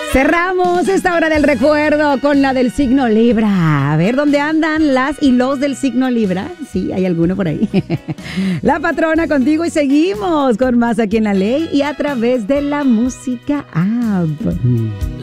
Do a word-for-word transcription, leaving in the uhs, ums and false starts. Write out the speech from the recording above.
Cerramos esta hora del recuerdo con la del signo Libra. A ver, ¿dónde andan las y los del signo Libra? Sí, hay alguno por ahí. La patrona contigo y seguimos con más aquí en La Ley y a través de la música app.